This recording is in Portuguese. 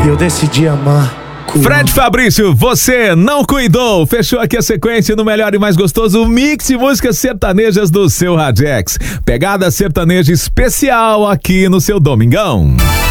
eu decidi amar. Fred Fabrício, você não cuidou. Fechou aqui a sequência no melhor e mais gostoso mix de músicas sertanejas do seu Radiex. Pegada sertaneja especial aqui no seu Domingão.